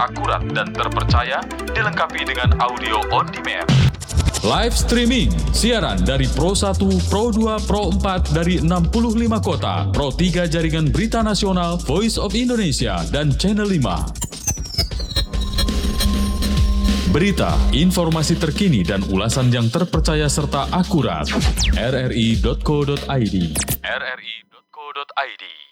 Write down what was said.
akurat dan terpercaya, dilengkapi dengan audio on demand. Live streaming, siaran dari Pro 1, Pro 2, Pro 4 dari 65 kota, Pro 3 Jaringan Berita Nasional, Voice of Indonesia, dan Channel 5. Berita, informasi terkini dan ulasan yang terpercaya serta akurat. rri.co.id. rri.co.id